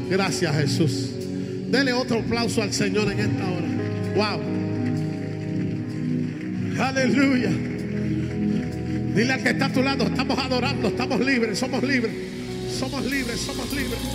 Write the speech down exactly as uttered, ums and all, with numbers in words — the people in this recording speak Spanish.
Gracias, Jesús. Dele otro aplauso al Señor en esta hora. Wow. Aleluya. Dile al que está a tu lado, estamos adorando, estamos libres, somos libres. Somos libres, somos libres.